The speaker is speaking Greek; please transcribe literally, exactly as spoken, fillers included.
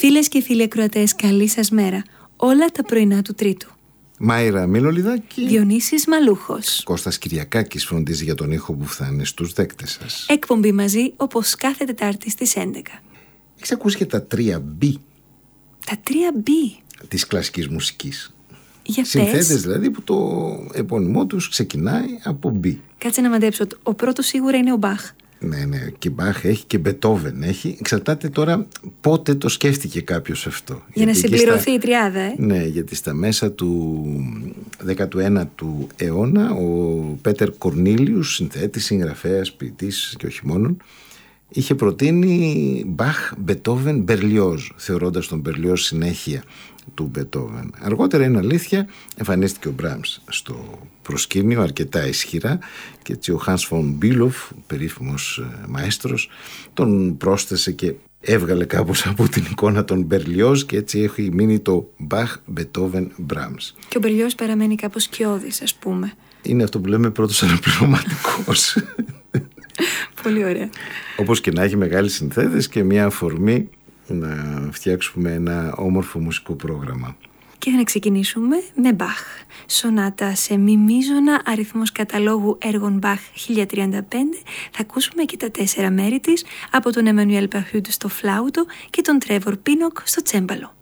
Φίλες και φίλοι ακροατές, καλή σας μέρα. Όλα τα πρωινά του Τρίτου. Μάιρα Μηλολιδάκη. Διονύσης Μαλούχος. Κώστας Κυριακάκης φροντίζει για τον ήχο που φτάνει στους δέκτες σας. Εκπομπή μαζί όπως κάθε Τετάρτη στις έντεκα. Έχεις ακούσει και τα τρία μπι? Τα τρία μπι της κλασικής μουσικής. Για Συνθέτες πες. δηλαδή που το επώνυμό τους ξεκινάει από μπι. Κάτσε να μαντέψω. Ο πρώτος σίγουρα είναι ο Μπαχ. Ναι, ναι, και Μπαχ έχει και Μπετόβεν έχει. Εξαρτάται τώρα πότε το σκέφτηκε κάποιος αυτό. Για γιατί να συμπληρωθεί στα... η τριάδα, ε. Ναι, γιατί στα μέσα του δέκατου ένατου αιώνα ο Πέτερ Κορνίλιους, συνθέτης, συγγραφέας, ποιητής και όχι μόνον, είχε προτείνει Μπαχ, Μπετόβεν, Μπερλιόζ, θεωρώντας τον Μπερλιόζ συνέχεια του Μπετόβεν. Αργότερα, είναι αλήθεια, εμφανίστηκε ο Μπράμς στο προσκήνιο αρκετά ισχυρά και έτσι ο Χάνς φον Μπίλοφ, περίφημος μαέστρος, τον πρόσθεσε και έβγαλε κάπως από την εικόνα τον Μπερλιόζ και έτσι έχει μείνει το Μπαχ, Μπετόβεν, Μπράμς. Και ο Μπερλιόζ παραμένει κάπως σκιώδης, ας πούμε. Είναι αυτό που λέμε πρώτος αναπληρωματικός. Πολύ ωραία. Όπως και να έχει μεγάλες συνθέτες και μια αφορμή να φτιάξουμε ένα όμορφο μουσικό πρόγραμμα. Και να ξεκινήσουμε με Μπαχ. Σονάτα σε μη μείζωνα, αριθμός καταλόγου έργων Μπαχ χίλια τριάντα πέντε. Θα ακούσουμε και τα τέσσερα μέρη της από τον Εμμανουέλ Παχούντ στο φλάουτο και τον Τρέβορ Πίνοκ στο τσέμπαλο.